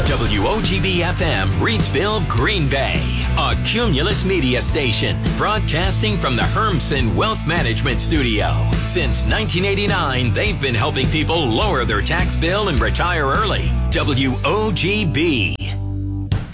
WOGB FM, Reidsville, Green Bay. A Cumulus Media station, broadcasting from the Hermsen Wealth Management Studio. Since 1989, they've been helping people lower their tax bill and retire early. WOGB.